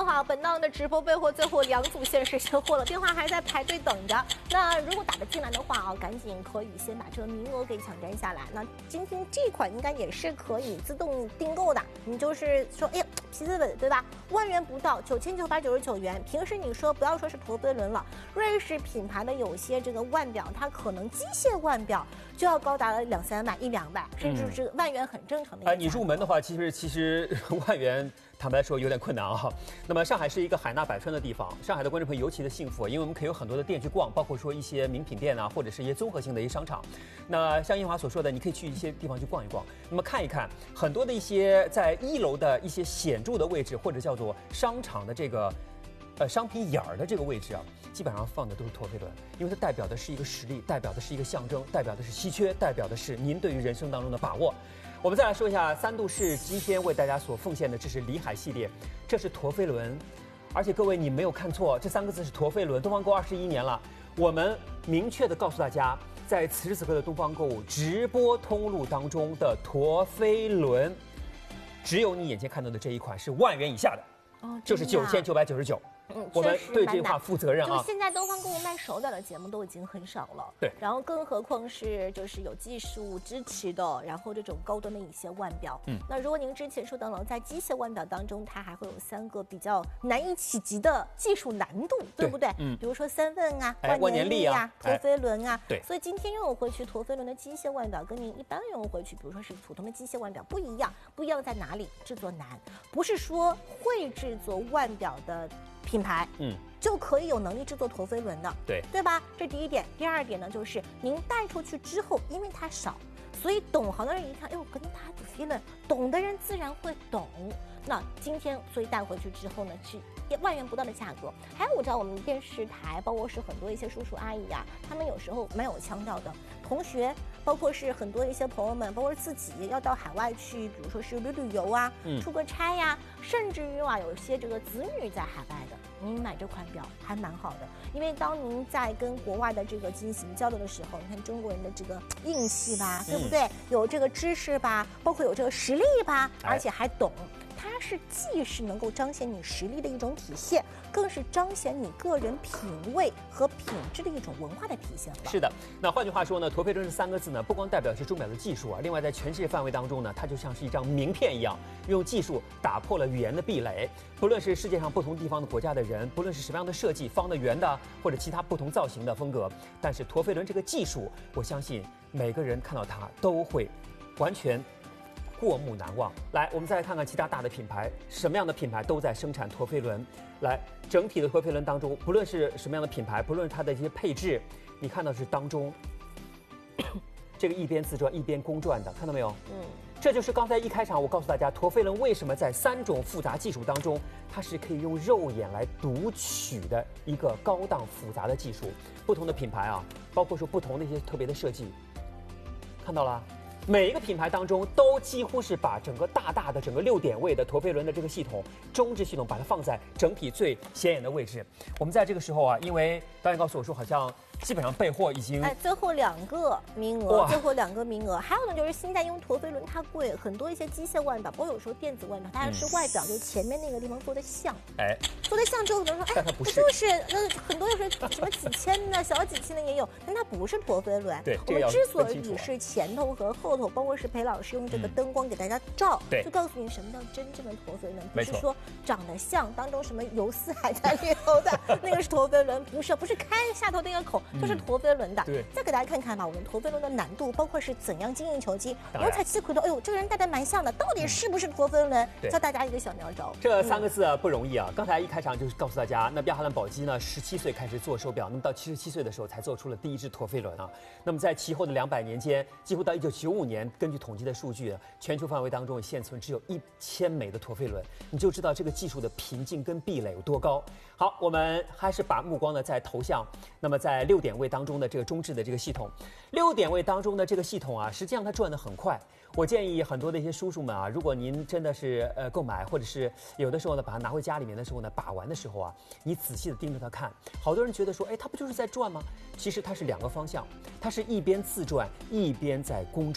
问好，本档的直播备货最后2组限时现货了，电话还在排队等着。那如果打得进来的话啊，赶紧可以先把这个名额给抢占下来。那今天这款应该也是可以自动订购的，你就是说，哎呀，皮子本对吧？1万元不到，9999元。平时你说不要说是陀飞轮了，瑞士品牌的有些这个腕表，它可能机械腕表就要高达了2、3万、1、2万，甚至是万元很正常的。 你入门的话，其实万元。坦白说有点困难啊。那么上海是一个海纳百川的地方，上海的观众朋友尤其的幸福，因为我们可以有很多的店去逛，包括说一些名品店啊，或者是一些综合性的一些商场。那像英华所说的，你可以去一些地方去逛一逛，那么看一看很多的一些在1楼的一些显著的位置，或者叫做商场的这个商品眼儿的这个位置啊，基本上放的都是陀飞轮，因为它代表的是一个实力，代表的是一个象征，代表的是稀缺，代表的是您对于人生当中的把握。我们再来说一下三度式今天为大家所奉献的，这是里海系列，这是陀飞轮，而且各位你没有看错，这3个字是陀飞轮。东方购21年了，我们明确的告诉大家，在此时此刻的东方购物直播通路当中的陀飞轮，只有你眼前看到的这一款是1万元以下的，就是9999。我们对这句话负责任啊！ 就现在东方购物卖手表的节目都已经很少了， 对。 然后更何况是就是有技术支持的，然后这种高端的一些腕表。那如果您之前说到了，在机械腕表当中，它还会有3个比较难以企及的技术难度，对不对？比如说三问啊、万年历啊、陀飞轮啊。 对。 所以今天拥有回去陀飞轮的机械腕表，跟您一般拥有回去，比如说是普通的机械腕表不一样，不一样在哪里？制作难，不是说会制作腕表的品牌，就可以有能力制作陀飞轮的，对吧？这第一点。第二点呢，就是您带出去之后，因为它少，所以懂行的人一看，哎呦，跟它陀飞轮，懂的人自然会懂。那今天所以带回去之后呢，是1万元不到的价格。还有我知道我们电视台，包括是很多一些叔叔阿姨啊，他们有时候蛮有腔调的。同学，包括是很多一些朋友们，包括自己要到海外去，比如说是旅游啊，出个差呀，甚至于有一些这个子女在海外的，您买这款表还蛮好的。因为当您在跟国外的这个进行交流的时候，你看中国人的这个硬气吧，对不对？有这个知识吧，包括有这个实力吧，而且还懂。它是既是能够彰显你实力的一种体现，更是彰显你个人品味和品质的一种文化的体现了。 是的，那换句话说呢，陀飞轮这3个字呢，不光代表是钟表的技术啊，另外在全世界范围当中呢，它就像是一张名片一样，用技术打破了语言的壁垒。不论是世界上不同地方的国家的人，不论是什么样的设计，方的、圆的，或者其他不同造型的风格，但是陀飞轮这个技术，我相信每个人看到它都会完全过目难忘。来，我们再来看看其他大的品牌，什么样的品牌都在生产陀飞轮。来，整体的陀飞轮当中，不论是什么样的品牌，不论它的一些配置，你看到是当中这个一边自转一边公转的，看到没有？这就是刚才一开场我告诉大家，陀飞轮为什么在3种复杂技术当中，它是可以用肉眼来读取的一个高档复杂的技术。不同的品牌啊，包括说不同的一些特别的设计，看到了。每一个品牌当中都几乎是把整个大的整个6点位的陀飞轮的这个系统中置系统，把它放在整体最显眼的位置。我们在这个时候啊，因为导演告诉我说，好像基本上备货已经最后2个名额，最后2个名额。还有呢，就是现在因为陀飞轮它贵，很多一些机械腕表，包括有时候电子腕表，它是外表就前面那个地方做的像，做的像之后可能说， 但它不是， 就是很多就是什么几千的、小几千的也有，但它不是陀飞轮。 对， 我们之所以是前头和后头，包括是裴老师用这个灯光给大家照，就告诉你什么叫真正的陀飞轮，不是说长得像当中什么游丝还在里头的那个是陀飞轮，不是开下头那个口。就是陀飞轮的。再给大家看看吧，我们陀飞轮的难度，包括是怎样精益求精。牛彩七回头，哎呦，这个人戴的蛮像的，到底是不是陀飞轮？教大家一个小妙招。 这3个字不容易啊！刚才一开场就是告诉大家，那亚哈兰宝玑呢，17岁开始做手表，那么到77岁的时候才做出了第1只陀飞轮啊。那么在其后的200年间，几乎到1995年，根据统计的数据，全球范围当中现存只有1000枚的陀飞轮，你就知道这个技术的瓶颈跟壁垒有多高。好，我们还是把目光呢在头像，那么在6点位当中的这个中置的这个系统，6点位当中的这个系统啊，实际上它转得很快。我建议很多的一些叔叔们啊，如果您真的是购买，或者是有的时候呢把它拿回家里面的时候呢，把玩的时候啊，你仔细的盯着它看。好多人觉得说，哎，它不就是在转吗？其实它是2个方向，它是一边自转一边在公转。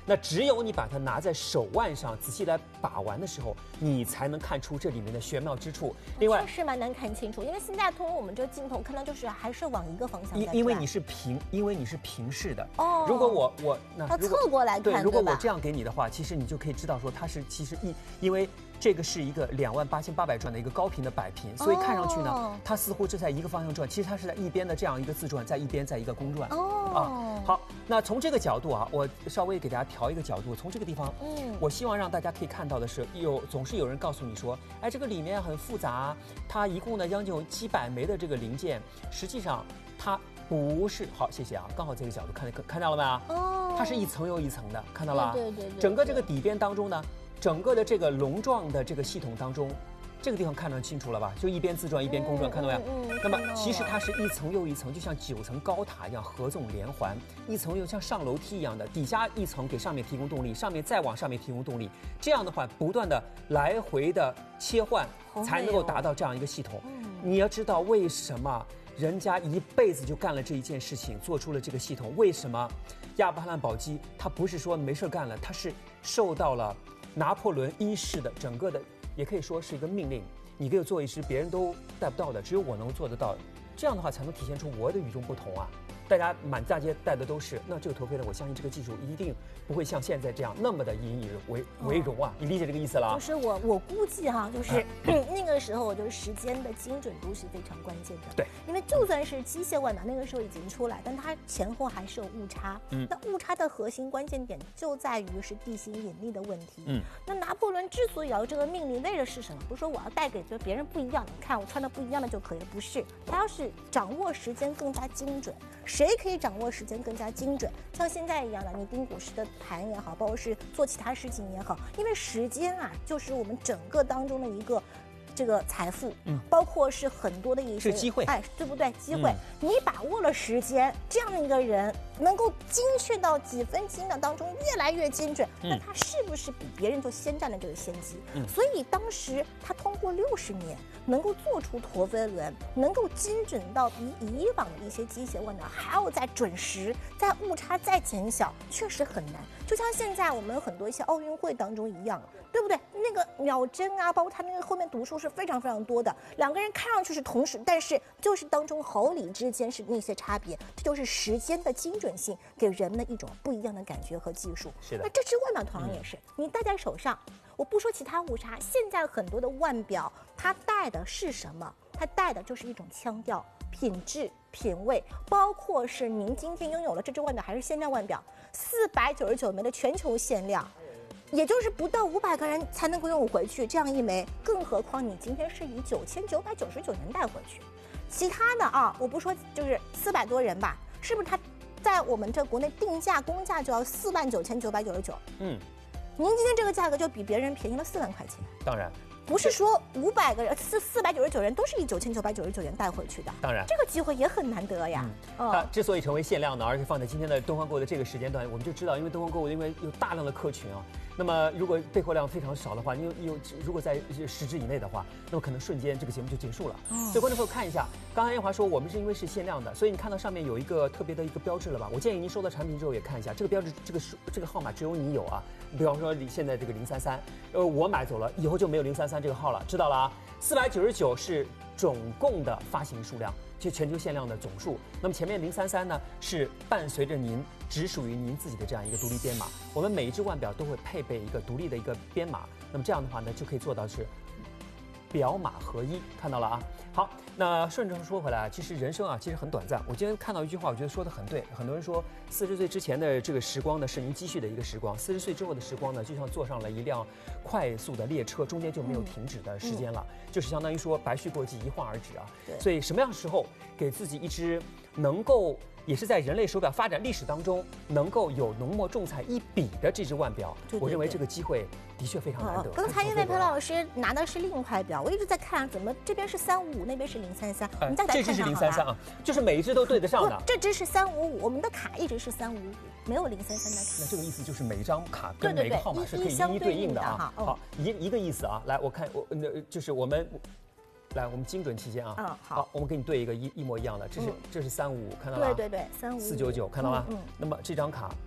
那只有你把它拿在手腕上，仔细来把玩的时候，你才能看出这里面的玄妙之处。另外， 确实蛮难看清楚，因为现在通过我们这个镜头看到，就是还是往一个方向在转。 因为你是平视的。哦。如果我要侧过来看， 对，如果我这样给你的话，其实你就可以知道说它是其实因为这个是一个28800转的一个高频的摆频，所以看上去呢，它似乎是在一个方向转，其实它是在一边的这样一个自转，在一边在一个公转。哦。好，那从这个角度啊，我稍微给大家调一个角度，从这个地方，我希望让大家可以看到的是，总是有人告诉你说，哎，这个里面很复杂，它一共呢将近有几百枚的这个零件，实际上它不是。好，谢谢啊，刚好这个角度看到了没有？哦，它是一层又一层的，看到了？对。整个这个底边当中呢，整个的这个笼状的这个系统当中。这个地方看得清楚了吧？就一边自转一边公转，看到没有？那么其实它是一层又一层，就像9层高塔一样合纵连环，一层又像上楼梯一样的，底下一层给上面提供动力，上面再往上面提供动力，这样的话不断的来回的切换，才能够达到这样一个系统。你要知道为什么人家一辈子就干了这一件事情，做出了这个系统？为什么亚伯拉罕宝鸡他不是说没事干了，他是受到了拿破仑一世的整个的。也可以说是一个命令，你给我做一只别人都带不到的，只有我能做得到，这样的话才能体现出我的与众不同啊！大家满大街带的都是，那这个陀飞轮，我相信这个技术一定不会像现在这样那么的引以为荣啊！你理解这个意思了？ 就是我估计哈，就是那个时候，我觉得时间的精准度是非常关键的。 对， 因为就算是机械腕表那个时候已经出来，但它前后还是有误差。那误差的核心关键点就在于是地心引力的问题。那拿破仑之所以要这个命令，为的是什么？不是说我要带给就别人不一样的，你看我穿的不一样的就可以了，不是，他要是掌握时间更加精准。谁可以掌握时间更加精准？像现在一样的，你盯股市的盘也好，包括是做其他事情也好，因为时间啊，就是我们整个当中的一个这个财富，包括是很多的一些机会， 哎，对不对？机会，你把握了时间，这样的一个人能够精确到几分几秒当中越来越精准，那他是不是比别人就先占了这个先机？所以当时他通过60年能够做出陀飞轮，能够精准到比以往的一些机械腕表还要再准时，在误差再减小，确实很难。就像现在我们很多一些奥运会当中一样，对不对？那个秒针啊，包括它那个后面读数是非常非常多的，两个人看上去是同时，但是就是当中毫厘之间是那些差别，这就是时间的精准性给人们的一种不一样的感觉和技术。 是的， 那这只腕表同样也是，你戴在手上，我不说其他误差，现在很多的腕表它戴的是什么？它戴的就是一种腔调、品质、品味，包括是您今天拥有了这只腕表还是限量腕表，499枚的全球限量。也就是不到500个人才能够拥有回去这样一枚，更何况你今天是以9999元带回去，其他的啊，我不说就是400多人吧，是不是它在我们这国内定价公价就要49999？您今天这个价格就比别人便宜了4万块钱。 当然。 不是说500个人是499人都是以9999元带回去的， 当然， 这个机会也很难得呀。 它之所以成为限量的，而且放在今天的东方购的这个时间段，我们就知道，因为东方购因为有大量的客群啊，那么如果备货量非常少的话，如果在10只以内的话，那么可能瞬间这个节目就结束了。所以观众朋友看一下，刚才燕华说我们是因为是限量的，所以你看到上面有一个特别的一个标志了吧？我建议您收到产品之后也看一下这个标志，这个号码只有你有啊。比方说现在这个033，我买走了，以后就没有033这个号了，知道了啊？499是总共的发行数量，就全球限量的总数。那么前面033呢，是伴随着您只属于您自己的这样一个独立编码。我们每一只腕表都会配备一个独立的一个编码，那么这样的话呢，就可以做到是表码合一，看到了啊。好，那顺着说回来，其实人生啊，其实很短暂。我今天看到一句话，我觉得说得很对。很多人说，40岁之前的这个时光呢，是您积蓄的一个时光；40岁之后的时光呢，就像坐上了一辆快速的列车，中间就没有停止的时间了，就是相当于说白驹过隙，一晃而止啊。所以什么样的时候给自己一只能够也是在人类手表发展历史当中能够有浓墨重彩一笔的这只腕表，我认为这个机会的确非常难得。 刚才因为裴老师拿的是另一块表，我一直在看怎么这边是355，那边是033，我们再来看看。 这只是033啊，就是每一只都对得上的。 这只是355，我们的卡一直是355，没有033的卡。 那这个意思就是每一张卡跟每个号码是可以一一对应的啊。好，一个意思啊。来，我看就是我们。来，我们精准期间啊，好，我们给你对一个一模一样的，这是355，看到吗？ 对，355，499， 看到吗？那么这张卡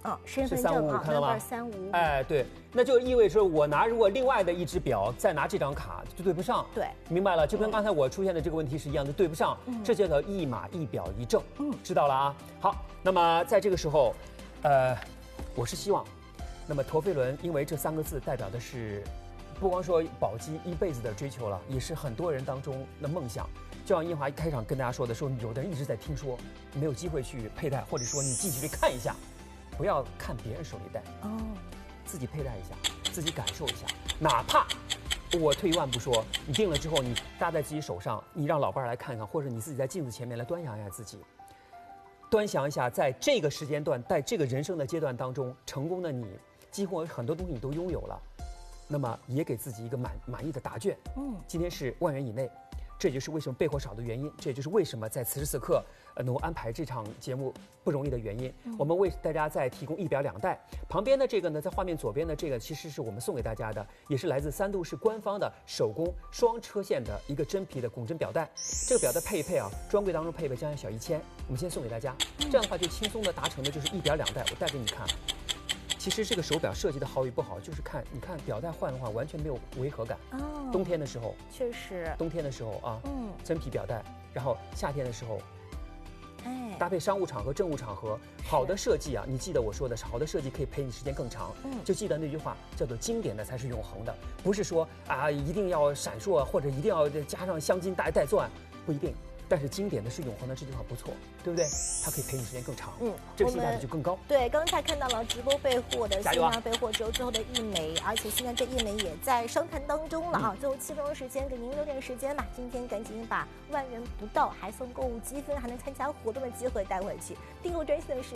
身份证 355，看到吗 ？35。 哎，对，那就意味着我拿如果另外的一只表再拿这张卡就对不上。 对， 明白了，就跟刚才我出现的这个问题是一样的，对不上。这就叫一码一表一证。知道了啊。好，那么在这个时候，我是希望，那么陀飞轮，因为这3个字代表的是，不光说宝鸡一辈子的追求了，也是很多人当中的梦想。就像英华一开场跟大家说的时候，有的人一直在听说，没有机会去佩戴，或者说你进去去看一下，不要看别人手里戴，自己佩戴一下，自己感受一下，哪怕我退一万步说，你定了之后，你搭在自己手上，你让老伴儿来看看，或者你自己在镜子前面来端详一下自己，端详一下，在这个时间段，在这个人生的阶段当中，成功的你，几乎很多东西你都拥有了，那么也给自己一个满意的答卷。今天是1万元以内。这也就是为什么备货少的原因，这也就是为什么在此时此刻，能够安排这场节目不容易的原因。我们为大家再提供一表2带，旁边的这个呢，在画面左边的这个，其实是我们送给大家的，也是来自3度市官方的手工双车线的一个真皮的拱针表带。这个表带配一配啊，专柜当中配备将近小1000，我们先送给大家。这样的话就轻松的达成的就是一表2带，我带给你看。其实这个手表设计的好与不好，就是你看表带换的话，完全没有违和感。冬天的时候， 确实， 冬天的时候啊，真皮表带，然后夏天的时候，搭配商务场合、政务场合，好的设计啊，你记得我说的是，好的设计可以陪你时间更长。就记得那句话，叫做经典的才是永恒的，不是说啊一定要闪烁或者一定要加上镶金带钻，不一定。但是经典的是永恒的这句话不错，对不对？它可以陪你时间更长，这个性价比就更高。 对，刚才看到了直播备货的新浪备货之后的一枚，而且现在这一枚也在商谈当中了啊。最后7分钟时间，给您留点时间吧，今天赶紧把1万元不到还送购物积分，还能参加活动的机会带回去。订购专线的是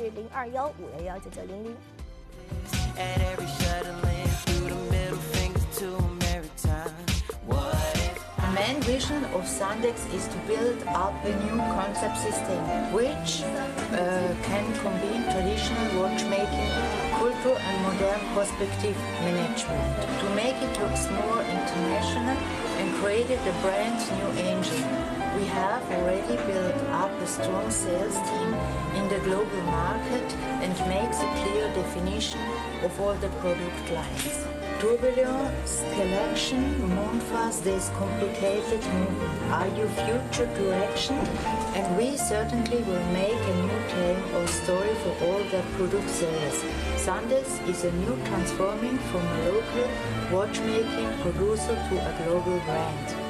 0215119900。 The main vision of Sandex is to build up a new concept system which can combine traditional watchmaking, culture and modern perspective management to make it look more international and created a brand new engine. We have already built up a strong sales team in the global market and makes a clear definition of all the product lines. Tourbillon's collection, Montfast, this complicated movement are your future direction, and we certainly will make a new tale or story for all the product sales. Sandex is a new transforming from a local watchmaking producer to a global brand.